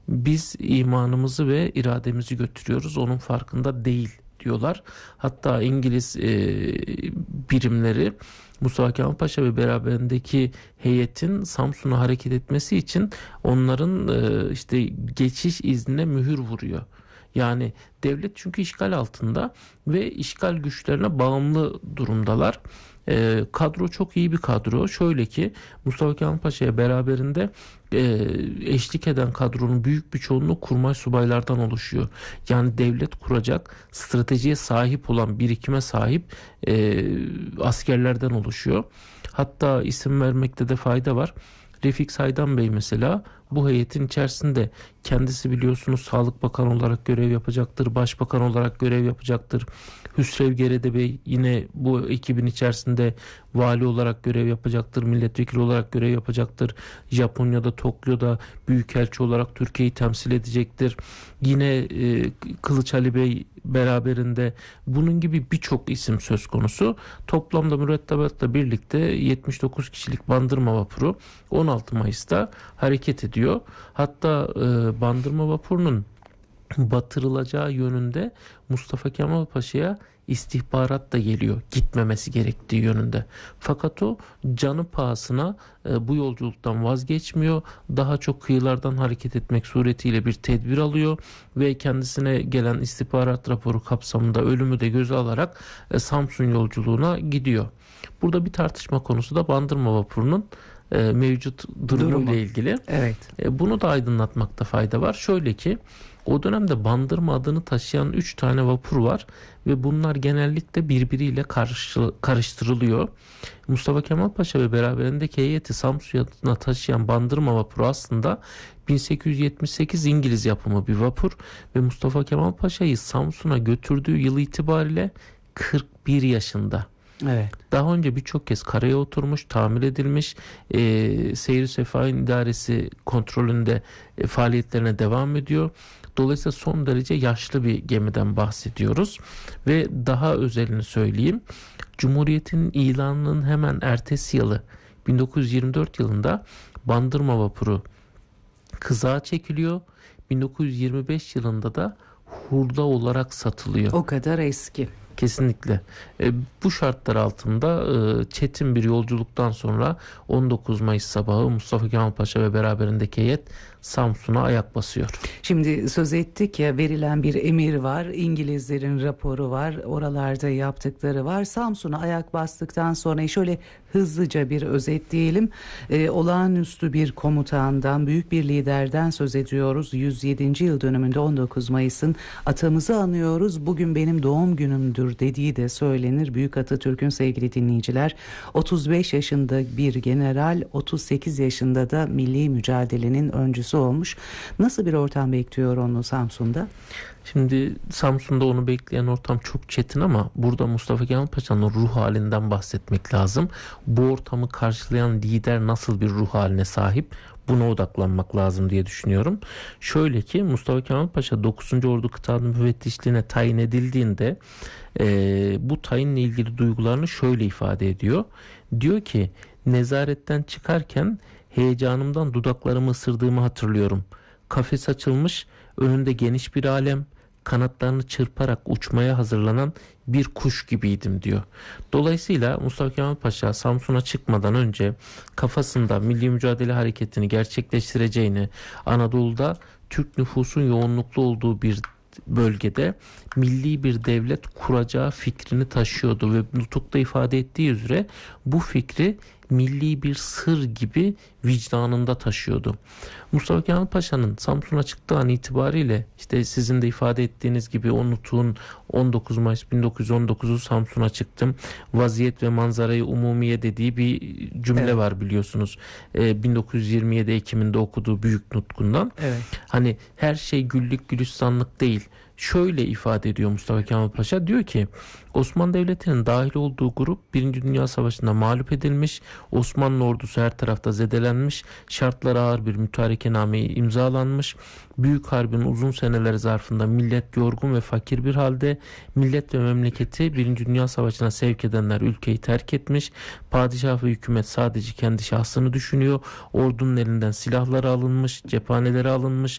biz imanımızı ve irademizi götürüyoruz, onun farkında değil diyorlar. Hatta İngiliz birimleri Mustafa Kemal Paşa ve beraberindeki heyetin Samsun'a hareket etmesi için onların işte geçiş iznine mühür vuruyor. Yani devlet çünkü işgal altında ve işgal güçlerine bağımlı durumdalar. Kadro çok iyi bir kadro. Şöyle ki Mustafa Kemal Paşa'ya beraberinde eşlik eden kadronun büyük bir çoğunluğu kurmay subaylardan oluşuyor. Yani devlet kuracak stratejiye sahip olan, birikime sahip askerlerden oluşuyor. Hatta isim vermekte de fayda var. Refik Saydam Bey mesela bu heyetin içerisinde, kendisi biliyorsunuz Sağlık Bakanı olarak görev yapacaktır, Başbakan olarak görev yapacaktır. Hüsrev Gerede Bey yine bu ekibin içerisinde vali olarak görev yapacaktır, milletvekili olarak görev yapacaktır. Japonya'da, Tokyo'da büyükelçi olarak Türkiye'yi temsil edecektir. Yine Kılıç Ali Bey beraberinde, bunun gibi birçok isim söz konusu. Toplamda mürettebatla birlikte 79 kişilik Bandırma vapuru 16 Mayıs'ta hareket ediyor. Hatta Bandırma vapurunun batırılacağı yönünde Mustafa Kemal Paşa'ya istihbarat da geliyor, gitmemesi gerektiği yönünde. Fakat o canı pahasına bu yolculuktan vazgeçmiyor. Daha çok kıyılardan hareket etmek suretiyle bir tedbir alıyor ve kendisine gelen istihbarat raporu kapsamında ölümü de göze alarak Samsun yolculuğuna gidiyor. Burada bir tartışma konusu da Bandırma vapurunun mevcut durumu ile ilgili. Evet. Bunu da aydınlatmakta fayda var. Şöyle ki o dönemde Bandırma adını taşıyan 3 tane vapur var ve bunlar genellikle birbiriyle karıştırılıyor. Mustafa Kemal Paşa ve beraberindeki heyeti Samsun'a taşıyan Bandırma vapuru aslında 1878 İngiliz yapımı bir vapur ve Mustafa Kemal Paşa'yı Samsun'a götürdüğü yıl itibariyle 41 yaşında. Evet. Daha önce birçok kez karaya oturmuş, tamir edilmiş, Seyir-i Sefahin İdaresi kontrolünde faaliyetlerine devam ediyor. Dolayısıyla son derece yaşlı bir gemiden bahsediyoruz. Ve daha özelini söyleyeyim. Cumhuriyet'in ilanının hemen ertesi yılı 1924 yılında Bandırma vapuru kızığa çekiliyor. 1925 yılında da hurda olarak satılıyor. O kadar eski. Kesinlikle. Bu şartlar altında çetin bir yolculuktan sonra 19 Mayıs sabahı Mustafa Kemal Paşa ve beraberindeki heyet Samsun'a ayak basıyor. Şimdi söz ettik ya, verilen bir emir var, İngilizlerin raporu var, oralarda yaptıkları var. Samsun'a ayak bastıktan sonra şöyle hızlıca bir özetleyelim. Olağanüstü bir komutandan, büyük bir liderden söz ediyoruz. 107. yıl dönümünde 19 Mayıs'ın atamızı anıyoruz. Bugün benim doğum günümdür dediği de söylenir. Büyük Atatürk'ün, sevgili dinleyiciler, 35 yaşında bir general, 38 yaşında da milli mücadelenin öncüsü olmuş. Nasıl bir ortam bekliyor onu Samsun'da? Şimdi Samsun'da onu bekleyen ortam çok çetin ama burada Mustafa Kemal Paşa'nın ruh halinden bahsetmek lazım. Bu ortamı karşılayan lider nasıl bir ruh haline sahip? Buna odaklanmak lazım diye düşünüyorum. Şöyle ki Mustafa Kemal Paşa 9. Ordu Kıta Müfettişliğine tayin edildiğinde bu tayinle ilgili duygularını şöyle ifade ediyor. Diyor ki nezaretten çıkarken heyecanımdan dudaklarımı ısırdığımı hatırlıyorum. Kafes açılmış, önünde geniş bir alem, kanatlarını çırparak uçmaya hazırlanan bir kuş gibiydim diyor. Dolayısıyla Mustafa Kemal Paşa Samsun'a çıkmadan önce kafasında milli mücadele hareketini gerçekleştireceğini, Anadolu'da Türk nüfusun yoğunluklu olduğu bir bölgede milli bir devlet kuracağı fikrini taşıyordu ve nutukta ifade ettiği üzere bu fikri milli bir sır gibi vicdanında taşıyordu. Mustafa Kemal Paşa'nın Samsun'a çıktığı an itibariyle işte sizin de ifade ettiğiniz gibi o nutuğun 19 Mayıs 1919'u Samsun'a çıktım. Vaziyet ve manzarayı umumiye dediği bir cümle var biliyorsunuz. 1927 Ekim'inde okuduğu büyük nutkundan. Evet. Hani her şey güllük gülistanlık değil. Şöyle ifade ediyor Mustafa Kemal Paşa, diyor ki Osmanlı Devleti'nin dahil olduğu grup 1. Dünya Savaşı'nda mağlup edilmiş, Osmanlı ordusu her tarafta zedelenmiş, şartları ağır bir mütarekename imzalanmış, Büyük Harbi'nin uzun seneleri zarfında millet yorgun ve fakir bir halde, millet ve memleketi 1. Dünya Savaşı'na sevk edenler ülkeyi terk etmiş, padişah ve hükümet sadece kendi şahsını düşünüyor, ordunun elinden silahları alınmış, cephaneleri alınmış,